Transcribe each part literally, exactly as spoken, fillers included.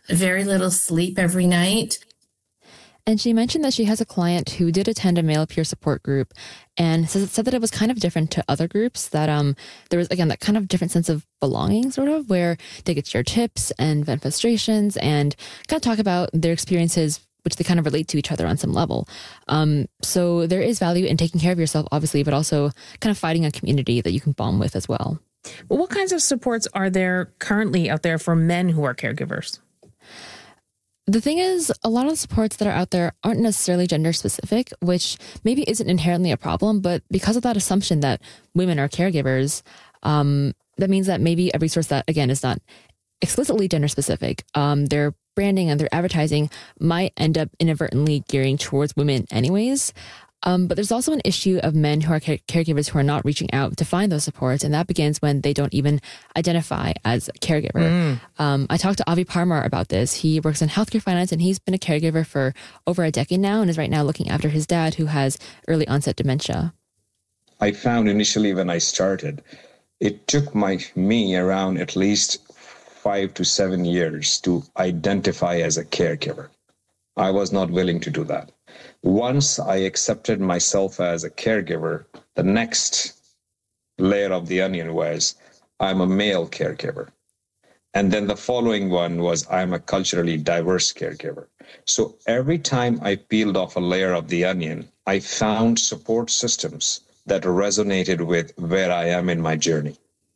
very little sleep every night. And she mentioned that she has a client who did attend a male peer support group and said, said that it was kind of different to other groups, that um there was, again, that kind of different sense of belonging, sort of, where they could share tips and vent frustrations and kind of talk about their experiences, which they kind of relate to each other on some level. Um, so there is value in taking care of yourself, obviously, but also kind of finding a community that you can bond with as well. Well, what kinds of supports are there currently out there for men who are caregivers? The thing is, a lot of the supports that are out there aren't necessarily gender specific, which maybe isn't inherently a problem, but because of that assumption that women are caregivers, um, that means that maybe a resource that, again, is not explicitly gender specific, um, their branding and their advertising might end up inadvertently gearing towards women anyways. Um, but there's also an issue of men who are care- caregivers who are not reaching out to find those supports. And that begins when they don't even identify as a caregiver. Mm. Um, I talked to Avi Parmar about this. He works in healthcare finance and he's been a caregiver for over a decade now and is right now looking after his dad who has early onset dementia. I found initially when I started, it took my me around at least five to seven years to identify as a caregiver. I was not willing to do that. Once I accepted myself as a caregiver, the next layer of the onion was I'm a male caregiver. And then the following one was I'm a culturally diverse caregiver. So every time I peeled off a layer of the onion, I found support systems that resonated with where I am in my journey.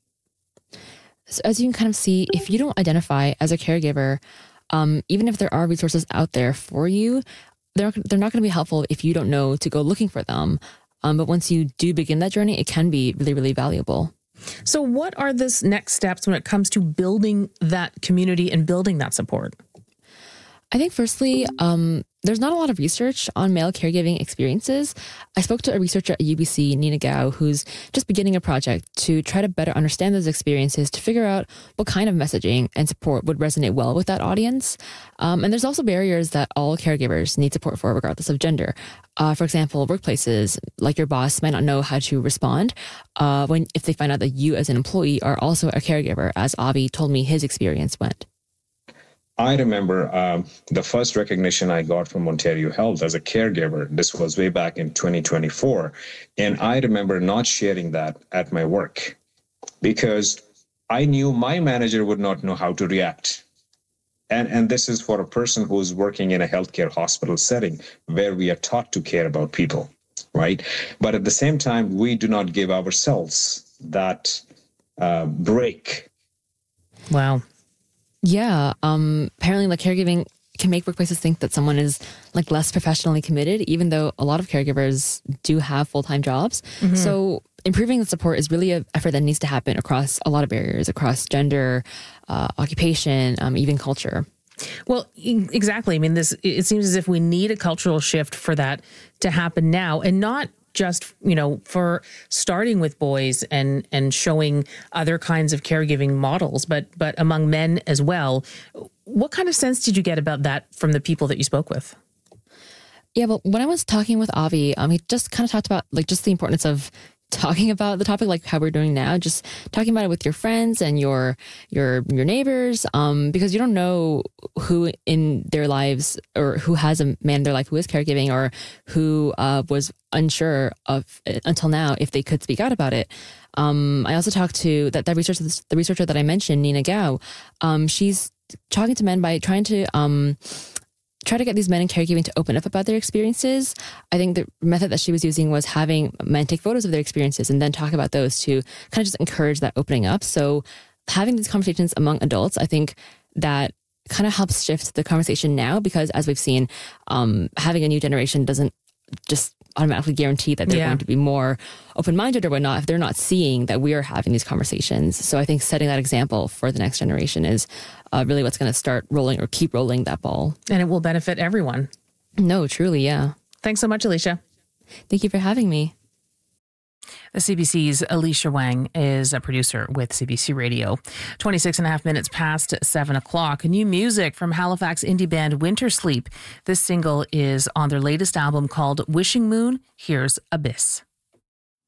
So as you can kind of see, if you don't identify as a caregiver, um, even if there are resources out there for you, they're, they're not going to be helpful if you don't know to go looking for them. Um, but once you do begin that journey, it can be really, really valuable. So what are the next steps when it comes to building that community and building that support? I think firstly, um, there's not a lot of research on male caregiving experiences. I spoke to a researcher at U B C, Nina Gao, who's just beginning a project to try to better understand those experiences, to figure out what kind of messaging and support would resonate well with that audience. Um, and there's also barriers that all caregivers need support for, regardless of gender. Uh, for example, workplaces, like your boss, might not know how to respond uh, when if they find out that you as an employee are also a caregiver, as Avi told me his experience went. I remember um, the first recognition I got from Ontario Health as a caregiver. This was way back in twenty twenty-four. And I remember not sharing that at my work because I knew my manager would not know how to react. And, and this is for a person who's working in a healthcare hospital setting where we are taught to care about people, right? But at the same time, we do not give ourselves that uh, break. Wow. Yeah. Um, apparently, like caregiving can make workplaces think that someone is like less professionally committed, even though a lot of caregivers do have full-time jobs. Mm-hmm. So improving the support is really an effort that needs to happen across a lot of barriers, across gender, uh, occupation, um, even culture. Well, exactly. I mean, this it seems as if we need a cultural shift for that to happen now, and not just, you know, for starting with boys and and showing other kinds of caregiving models, but but among men as well. What kind of sense did you get about that from the people that you spoke with? Yeah, well, when I was talking with Avi, um, he just kind of talked about like just the importance of talking about the topic, like how we're doing now, just talking about it with your friends and your your your neighbors, um, because you don't know who in their lives or who has a man in their life who is caregiving or who uh, was unsure of until now if they could speak out about it. Um, I also talked to that that researcher, the researcher that I mentioned, Nina Gao. Um, she's talking to men by trying to um, try to get these men in caregiving to open up about their experiences. I think the method that she was using was having men take photos of their experiences and then talk about those to kind of just encourage that opening up. So having these conversations among adults, I think that kind of helps shift the conversation now, because as we've seen, um, having a new generation doesn't just automatically guarantee that they're yeah. going to be more open-minded or whatnot if they're not seeing that we are having these conversations. So I think setting that example for the next generation is uh, really what's going to start rolling or keep rolling that ball. And it will benefit everyone. No, truly, yeah. Thanks so much, Alicia. Thank you for having me. The C B C's Alicia Wang is a producer with C B C Radio. twenty-six and a half minutes past seven o'clock. New music from Halifax indie band Winter Sleep. This single is on their latest album called Wishing Moon. Here's Abyss.